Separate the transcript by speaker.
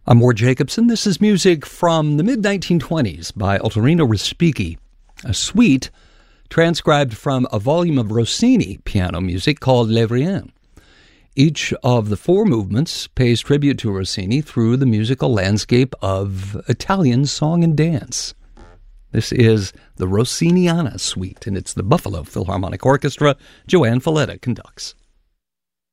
Speaker 1: I'm Ward Jacobson. This is music from the mid-1920s by Ottorino Respighi, a suite transcribed from a volume of Rossini piano music called Les Riens. Each of the four movements pays tribute to Rossini through the musical landscape of Italian song and dance. This is the Rossiniana Suite, and it's the Buffalo Philharmonic Orchestra. Joanne Falletta conducts.